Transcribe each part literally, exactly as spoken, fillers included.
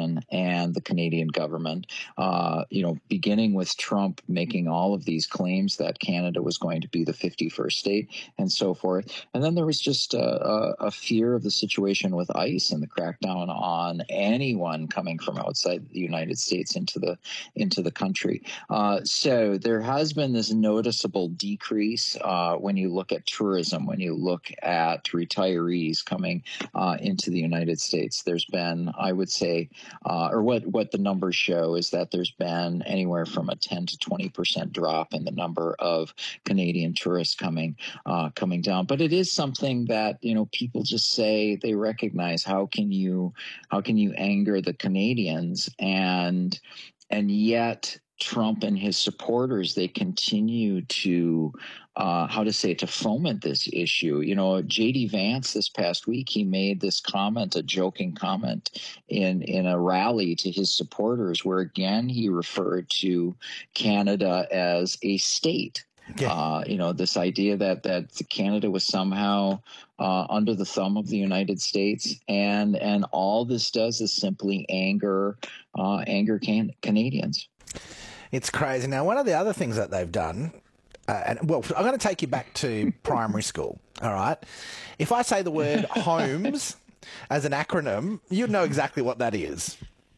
administration and the Canadian government, uh, you know, beginning with Trump making all of these claims that Canada was going to be the fifty-first state and so forth. And then there was just a, a, a fear of the situation with ICE and the crackdown on anyone coming from outside the United States into the into the country. Uh, so there has been this noticeable decrease uh, when you look at tourism, when you look at retirees coming uh, into the United States. There's been, I would say, uh, or what, what the numbers show is that there's been anywhere from a ten to twenty percent drop in the number of Canadian tourists coming uh, coming down. But it is something that, you know, people just say they recognize. How can you how can you anger the Canadians? And and yet Trump and his supporters, they continue to, uh, how to say, to foment this issue. You know, J D Vance this past week, he made this comment, a joking comment in, in a rally to his supporters, where again, he referred to Canada as a state. Yeah. Uh, you know, this idea that, that Canada was somehow uh, under the thumb of the United States. And, and all this does is simply anger, uh, anger can- Canadians. It's crazy. Now, one of the other things that they've done, uh, and well, I'm going to take you back to primary school, all right? If I say the word HOMES as an acronym, you'd know exactly what that is.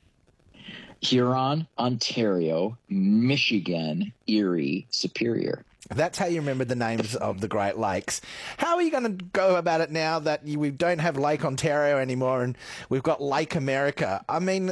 Huron, Ontario, Michigan, Erie, Superior. That's how you remember the names of the Great Lakes. How are you going to go about it now that you, we don't have Lake Ontario anymore and we've got Lake America? I mean,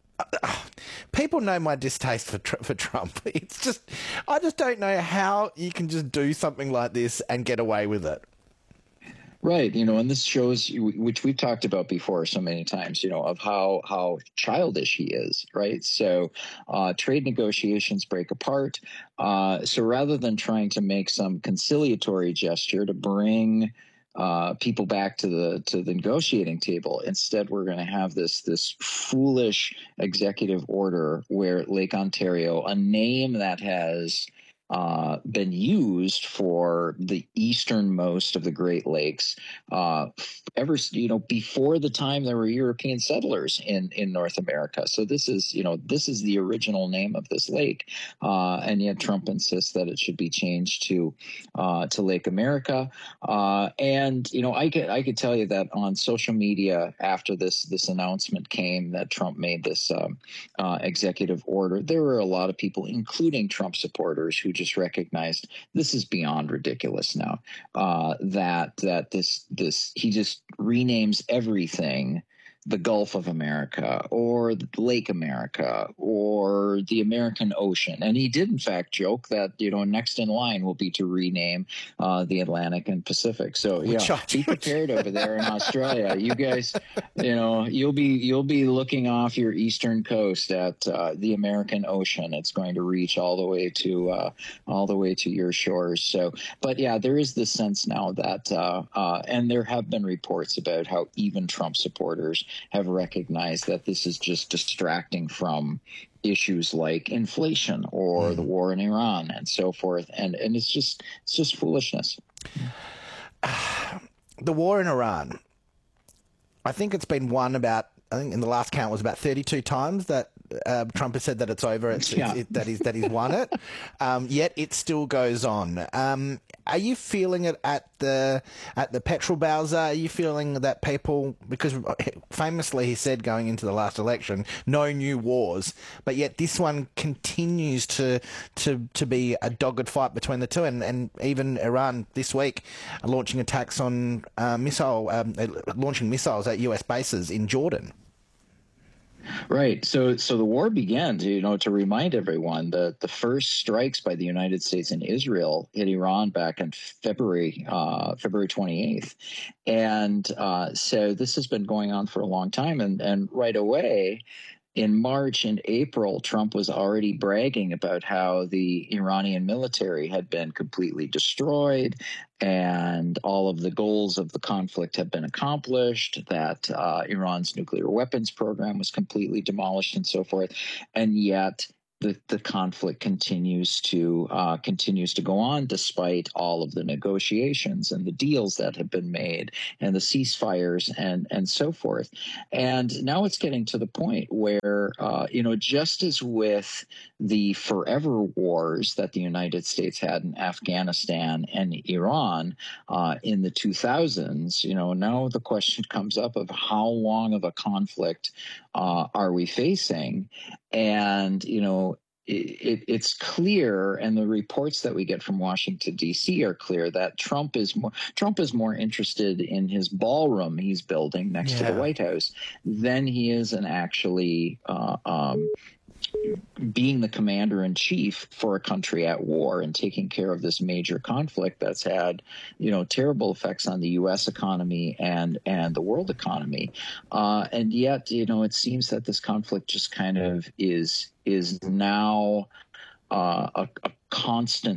people know my distaste for for Trump. It's just, I just don't know how you can just do something like this and get away with it. Right. You know, and this shows, which we've talked about before so many times, you know, of how how childish he is. Right. So uh, trade negotiations break apart. Uh, so rather than trying to make some conciliatory gesture to bring Uh, people back to the to the negotiating table. Instead, we're going to have this this foolish executive order where Lake Ontario, a name that has uh, been used for the easternmost of the Great Lakes, uh, ever you know before the time there were European settlers in in North America. So this is you know this is the original name of this lake, uh, and yet Trump insists that it should be changed to uh, to Lake America. Uh, and you know I could I could tell you that on social media after this this announcement came that Trump made this um, uh, executive order, there were a lot of people, including Trump supporters, who just recognized this is beyond ridiculous now. Uh, that that this this he just renames everything the Gulf of America or Lake America or the American Ocean. And he did, in fact, joke that, you know, next in line will be to rename uh, the Atlantic and Pacific. So, yeah, be prepared over there in Australia. You guys, you know, you'll be you'll be looking off your eastern coast at uh, the American Ocean. It's going to reach all the way to uh, all the way to your shores. So, but yeah, there is this sense now that, uh, uh, and there have been reports about how even Trump supporters have recognized that this is just distracting from issues like inflation or mm. the war in Iran and so forth. And and it's just it's just foolishness. The war in Iran, I think it's been won about, I think in the last count was about thirty-two times that uh, Trump has said that it's over, it's, yeah. it's, it, that, he's, that he's won it, um, yet it still goes on. Um, are you feeling it at the at the petrol bowser? Are you feeling that people, because famously he said going into the last election, no new wars, but yet this one continues to to, to be a dogged fight between the two, and, and even Iran this week launching attacks on uh, missile, um, launching missiles at U S bases in Jordan. Right. So so the war began, to, you know, to remind everyone that the first strikes by the United States and Israel hit Iran back in February, uh, February twenty-eighth. And uh, so this has been going on for a long time. And, and right away, in March and April, Trump was already bragging about how the Iranian military had been completely destroyed and all of the goals of the conflict had been accomplished, that uh, Iran's nuclear weapons program was completely demolished and so forth. And yet the, the conflict continues to uh, continues to go on despite all of the negotiations and the deals that have been made and the ceasefires and and so forth. And now it's getting to the point where uh, you know, just as with the forever wars that the United States had in Afghanistan and Iran uh, in the two thousands, you know, now the question comes up of how long of a conflict uh, are we facing? And, you know, it, it's clear, and the reports that we get from Washington, D C are clear that Trump is more Trump is more interested in his ballroom he's building next yeah. to the White House than he is in actually uh, um, being the commander in chief for a country at war and taking care of this major conflict that's had, you know, terrible effects on the U S economy and and the world economy. Uh, and yet, you know, it seems that this conflict just kind of is is now uh, a, a constant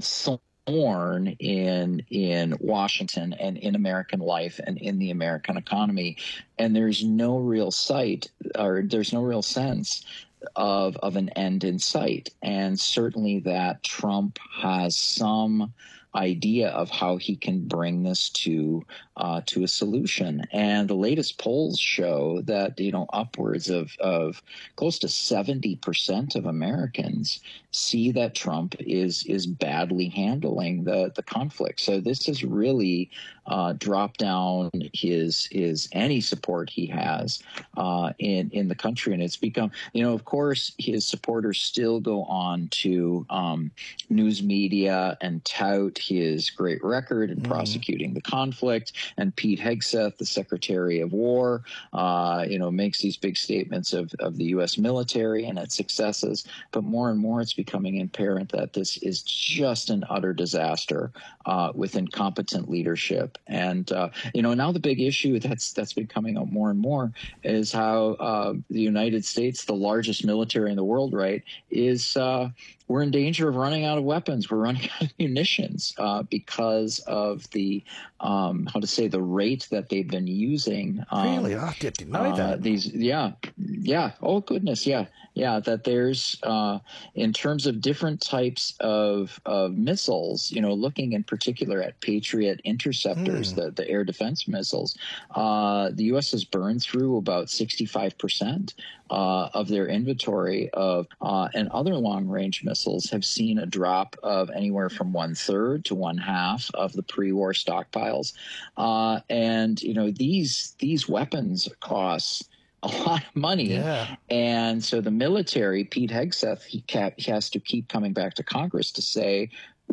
thorn in in Washington and in American life and in the American economy. And there's no real sight, or there's no real sense of of an end in sight. And certainly that Trump has some idea of how he can bring this to uh, to a solution. And the latest polls show that, you know, upwards of, of close to seventy percent of Americans see that Trump is is badly handling the, the conflict. So this has really uh, dropped down his his any support he has uh, in in the country, and it's become, you know, of course, his supporters still go on to um, news media and tout his great record in mm. prosecuting the conflict. And Pete Hegseth, the Secretary of War, uh, you know, makes these big statements of, of the U S military and its successes. But more and more, it's becoming apparent that this is just an utter disaster uh, with incompetent leadership. And, uh, you know, now the big issue that's that's been coming out more and more is how uh, the United States, the largest military in the world, right, is uh, we're in danger of running out of weapons. We're running out of munitions uh, because of the, um, how to say, the rate that they've been using. Um, really? I didn't know uh, that. These, yeah, yeah. Oh, goodness, yeah. Yeah, that there's, uh, in terms of different types of, of missiles, you know, looking in particular at Patriot interceptors, mm. the, the air defense missiles, uh, the U S has burned through about sixty-five percent uh, of their inventory of, uh, and other long-range missiles have seen a drop of anywhere from one-third to one-half of the pre-war stockpiles. Uh, and, you know, these these weapons cost a lot of money. Yeah. And so the military, Pete Hegseth, he, kept, he has to keep coming back to Congress to say,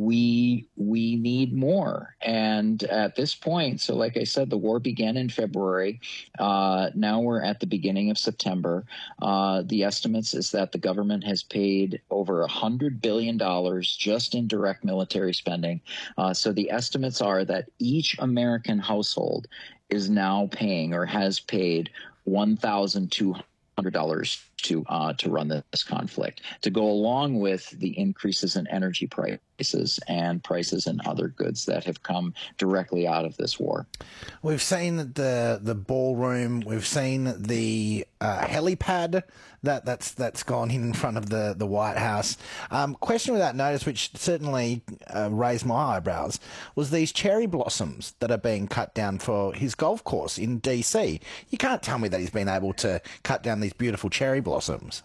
we we need more. And at this point, so like I said, the war began in February. Uh, now we're at the beginning of September. Uh, the estimates is that the government has paid over one hundred billion dollars just in direct military spending. Uh, so the estimates are that each American household is now paying or has paid one thousand two hundred dollars to uh, to run this conflict, to go along with the increases in energy prices and prices in other goods that have come directly out of this war. We've seen the the ballroom. We've seen the uh, helipad that that's that's gone in front of the the White House. Um, question without notice, which certainly uh, raised my eyebrows, was these cherry blossoms that are being cut down for his golf course in D C. You can't tell me that he's been able to cut down these beautiful cherry blossoms.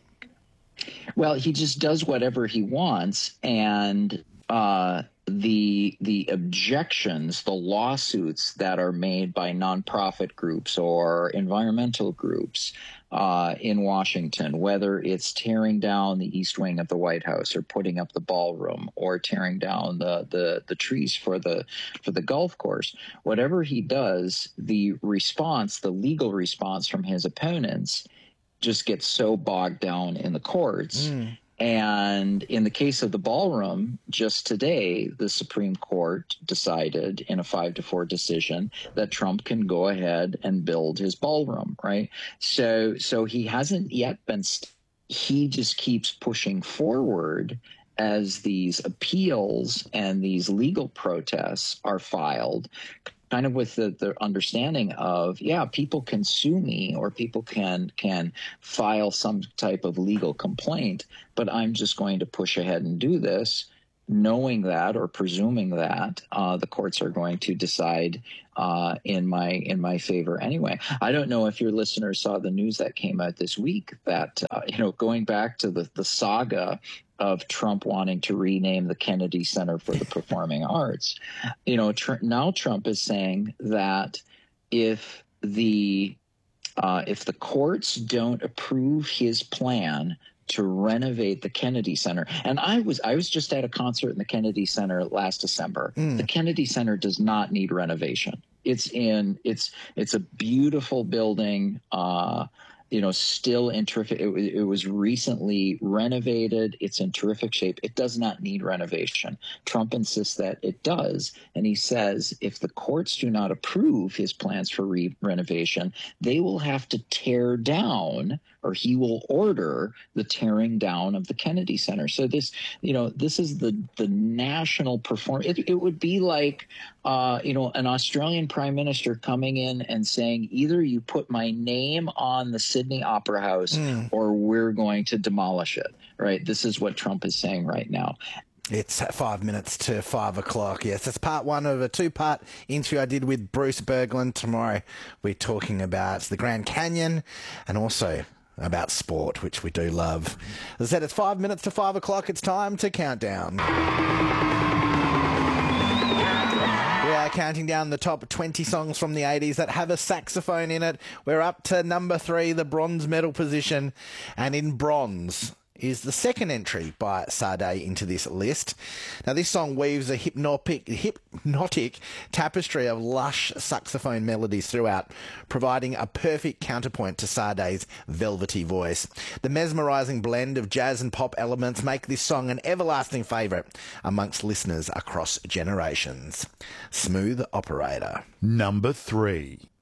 Well, he just does whatever he wants, and uh, the the objections, the lawsuits that are made by nonprofit groups or environmental groups uh, in Washington, whether it's tearing down the East Wing of the White House or putting up the ballroom or tearing down the the, the trees for the for the golf course, whatever he does, the response, the legal response from his opponents, just gets so bogged down in the courts. Mm. And in the case of the ballroom, just today, the Supreme Court decided in a five to four decision that Trump can go ahead and build his ballroom, right? So, so he hasn't yet been, st- he just keeps pushing forward as these appeals and these legal protests are filed, kind of with the, the understanding of, yeah, people can sue me or people can can file some type of legal complaint, but I'm just going to push ahead and do this, knowing that or presuming that uh, the courts are going to decide uh, in my in my favor anyway. I don't know if your listeners saw the news that came out this week that, uh, you know, going back to the, the saga of Trump wanting to rename the Kennedy Center for the Performing Arts, you know, tr- now Trump is saying that if the uh, if the courts don't approve his plan to renovate the Kennedy Center. And I was I was just at a concert in the Kennedy Center last December. Mm. The Kennedy Center does not need renovation. It's in it's it's a beautiful building. Uh, you know, still in terrific. It, it was recently renovated. It's in terrific shape. It does not need renovation. Trump insists that it does. And he says if the courts do not approve his plans for re- renovation, they will have to tear down, or he will order the tearing down of the Kennedy Center. So this, you know, this is the, the national performance. It, it would be like, uh, you know, an Australian prime minister coming in and saying, either you put my name on the Sydney Opera House mm. or we're going to demolish it, right? This is what Trump is saying right now. It's five minutes to five o'clock. Yes, that's part one of a two-part interview I did with Bruce Berglund. Tomorrow we're talking about the Grand Canyon and also about sport, which we do love. As I said, it's five minutes to five o'clock. It's time to count down. We are counting down the top twenty songs from the eighties that have a saxophone in it. We're up to number three, the bronze medal position. And in bronze is the second entry by Sade into this list. Now, this song weaves a hypnotic, hypnotic tapestry of lush saxophone melodies throughout, providing a perfect counterpoint to Sade's velvety voice. The mesmerising blend of jazz and pop elements make this song an everlasting favourite amongst listeners across generations. Smooth Operator. Number three.